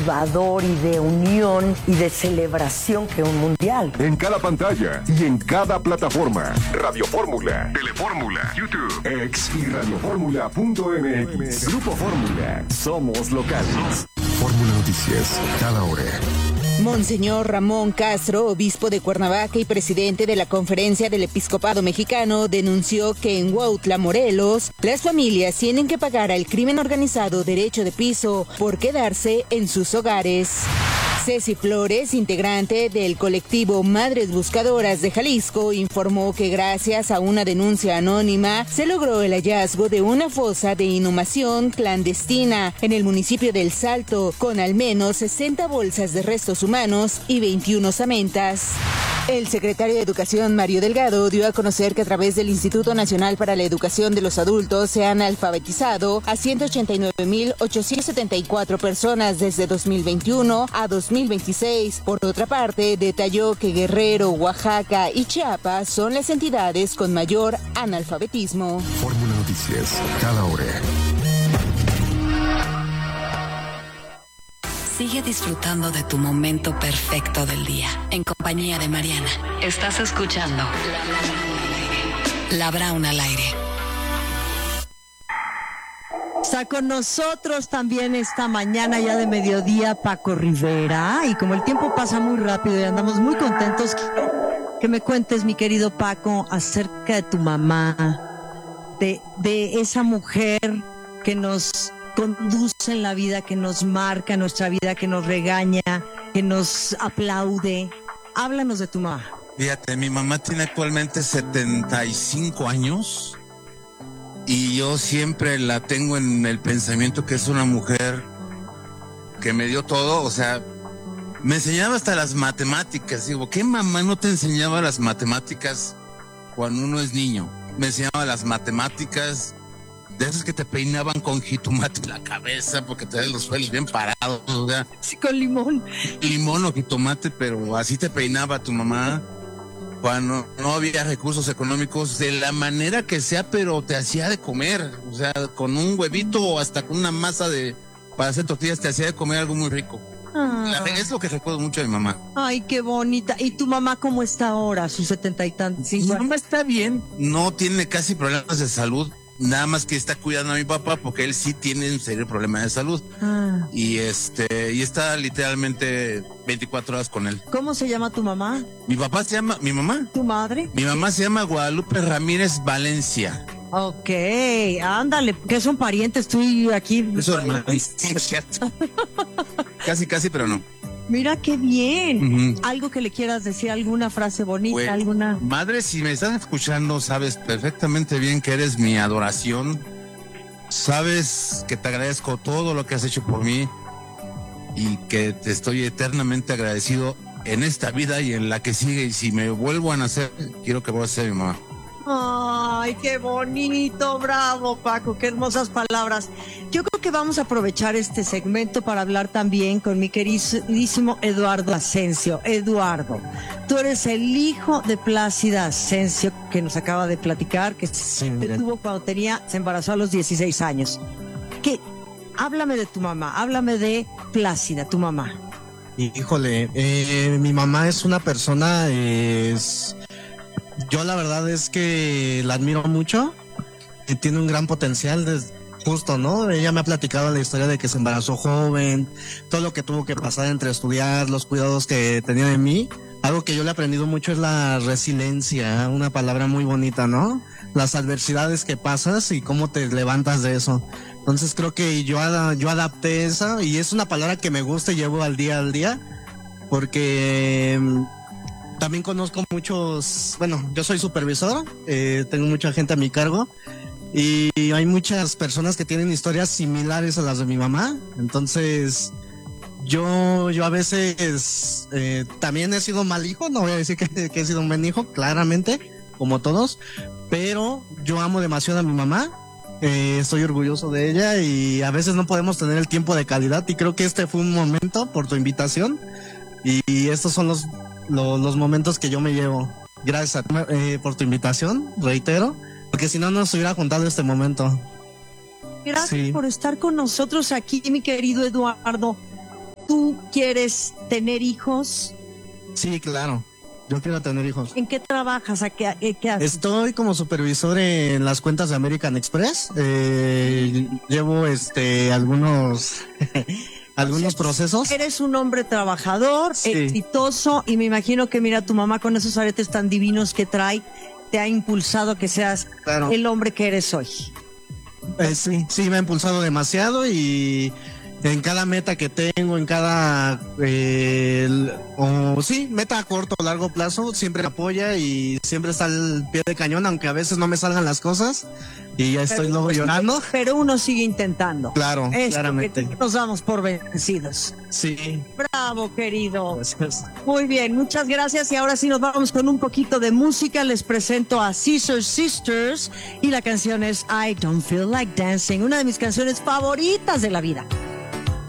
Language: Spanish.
motivador y de unión y de celebración que un mundial. En cada pantalla y en cada plataforma. Radio Fórmula, Telefórmula, YouTube, X y radioformula.mx. Grupo Fórmula. Somos locales. Fórmula Noticias, cada hora. Monseñor Ramón Castro, obispo de Cuernavaca y presidente de la Conferencia del Episcopado Mexicano, denunció que en Huautla, Morelos, las familias tienen que pagar al crimen organizado derecho de piso por quedarse en sus hogares. Ceci Flores, integrante del colectivo Madres Buscadoras de Jalisco, informó que gracias a una denuncia anónima se logró el hallazgo de una fosa de inhumación clandestina en el municipio del Salto, con al menos 60 bolsas de restos humanos y 21 osamentas. El secretario de Educación, Mario Delgado, dio a conocer que a través del Instituto Nacional para la Educación de los Adultos se han alfabetizado a 189,874 personas desde 2021 a 2026. Por otra parte, detalló que Guerrero, Oaxaca y Chiapas son las entidades con mayor analfabetismo. Fórmula Noticias, cada hora. Sigue disfrutando de tu momento perfecto del día, en compañía de Mariana. Estás escuchando La Braun al aire. Está con nosotros también esta mañana ya de mediodía Paco Rivera. Y como el tiempo pasa muy rápido y andamos muy contentos, que me cuentes, mi querido Paco, acerca de tu mamá, de esa mujer que nos conduce en la vida, que nos marca nuestra vida, que nos regaña, que nos aplaude. Háblanos de tu mamá. Fíjate, mi mamá tiene actualmente 75 años y yo siempre la tengo en el pensamiento que es una mujer que me dio todo, o sea, me enseñaba hasta las matemáticas. Digo, ¿qué mamá no te enseñaba las matemáticas cuando uno es niño? Me enseñaba las matemáticas, de esos que te peinaban con jitomate en la cabeza porque te ves los pelos bien parados, o sea, Sí, con limón. limón o jitomate, pero así te peinaba tu mamá cuando no había recursos económicos, de la manera que sea, pero te hacía de comer, o sea, con un huevito o hasta con una masa para hacer tortillas, te hacía de comer algo muy rico. Es lo que recuerdo mucho de mi mamá. Ay, qué bonita. ¿Y tu mamá cómo está ahora, sus 70 y tantos? Mi mamá está bien, no tiene casi problemas de salud. Nada más que está cuidando a mi papá porque él sí tiene un serio problema de salud. Y está literalmente 24 horas con él. ¿Cómo se llama tu mamá? Mi mamá. ¿Tu madre? Mi mamá se llama Guadalupe Ramírez Valencia. Ok, ándale, que son parientes, tú y aquí. Eso, hermano. Casi, pero no. Mira qué bien. Uh-huh. Algo que le quieras decir, alguna frase bonita, Pues, alguna. Madre, si me estás escuchando, sabes perfectamente bien que eres mi adoración. Sabes que te agradezco todo lo que has hecho por mí y que te estoy eternamente agradecido en esta vida y en la que sigue. Y si me vuelvo a nacer, quiero que vuelvas a ser mi mamá. Ay, qué bonito, bravo, Paco, qué hermosas palabras. Yo creo que vamos a aprovechar este segmento para hablar también con mi queridísimo Eduardo Asensio. Eduardo, tú eres el hijo de Plácida Asensio, que nos acaba de platicar, que se tuvo cuando se embarazó a los 16 años. Háblame de tu mamá, háblame de Plácida, tu mamá. Híjole, mi mamá es una persona, yo la verdad es que la admiro mucho y tiene un gran potencial, justo, ¿no? Ella me ha platicado la historia de que se embarazó joven, todo lo que tuvo que pasar entre estudiar, los cuidados que tenía de mí. Algo que yo le he aprendido mucho es la resiliencia, una palabra muy bonita, ¿no? Las adversidades que pasas y cómo te levantas de eso. Entonces creo que yo adapté esa y es una palabra que me gusta y llevo al día, porque también conozco muchos, yo soy supervisor, tengo mucha gente a mi cargo y hay muchas personas que tienen historias similares a las de mi mamá. Entonces yo a veces también he sido mal hijo, no voy a decir que he sido un buen hijo, claramente, como todos, pero yo amo demasiado a mi mamá. Estoy orgulloso de ella y a veces no podemos tener el tiempo de calidad y creo que este fue un momento por tu invitación y estos son los momentos que yo me llevo. Gracias por tu invitación, reitero, porque si no nos hubiera juntado este momento. Gracias por estar con nosotros aquí, mi querido Eduardo. ¿tú quieres tener hijos? Sí, claro. Yo quiero tener hijos. ¿En qué trabajas? ¿Qué haces? Estoy como supervisor en las cuentas de American Express. Llevo algunos procesos. Eres un hombre trabajador, Sí. exitoso, y me imagino que mira, tu mamá con esos aretes tan divinos que trae te ha impulsado a que seas Claro. el hombre que eres hoy. Sí, me ha impulsado demasiado y en cada meta que tengo, en cada meta a corto o largo plazo, siempre me apoya y siempre está al pie de cañón, aunque a veces no me salgan las cosas y ya estoy luego llorando. Pero uno sigue intentando. Claro, claramente. Que nos damos por vencidos. Sí. Bravo, querido. Gracias. Muy bien, muchas gracias. Y ahora sí nos vamos con un poquito de música. Les presento a Scissor Sisters y la canción es I Don't Feel Like Dancing, una de mis canciones favoritas de la vida.